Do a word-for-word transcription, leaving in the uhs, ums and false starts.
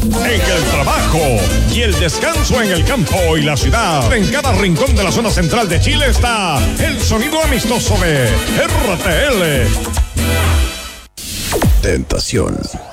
en el trabajo y el descanso en el campo y la ciudad. En cada rincón de la zona central de Chile está el sonido amistoso de R T L. Tentación.